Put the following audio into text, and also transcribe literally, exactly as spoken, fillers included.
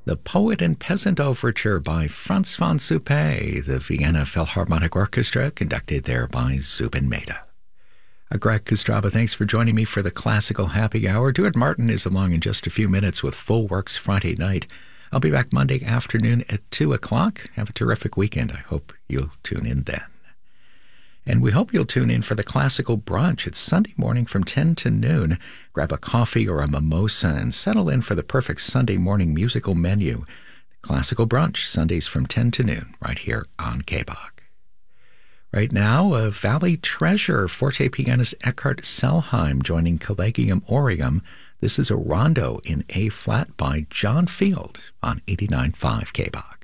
The Poet and Peasant Overture by Franz von Suppé, the Vienna Philharmonic Orchestra, conducted there by Zubin Mehta. Uh, Greg Kostraba, thanks for joining me for the Classical Happy Hour. Stuart Martin is along in just a few minutes with Full Works Friday night. I'll be back Monday afternoon at two o'clock. Have a terrific weekend. I hope you'll tune in then. And we hope you'll tune in for the Classical Brunch. It's Sunday morning from ten to noon. Grab a coffee or a mimosa and settle in for the perfect Sunday morning musical menu. Classical Brunch, Sundays from ten to noon, right here on K B O C. Right now, a Valley treasure, forte pianist Eckhart Selheim joining Collegium Orium. This is a rondo in A-flat by John Field on eighty-nine point five K B O C.